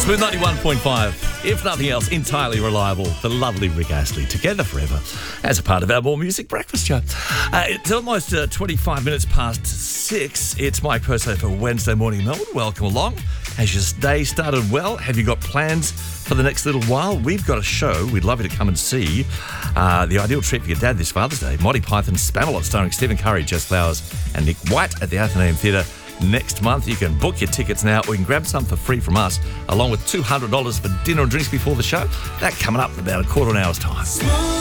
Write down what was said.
Smooth 91.5, if nothing else, entirely reliable. The lovely Rick Astley, together forever, as a part of our More Music Breakfast show. It's almost 25 minutes past 6. It's Mike Perso for Wednesday Morning Melbourne. Welcome along. Has your day started well? Have you got plans for the next little while? We've got a show we'd love you to come and see. The ideal treat for your dad this Father's Day. Monty Python's Spamalot, starring Stephen Curry, Jess Flowers and Nick White at the Athenaeum Theatre next month. You can book your tickets now, or you can grab some for free from us, along with $200 for dinner and drinks before the show. That coming up in about a quarter of an hour's time.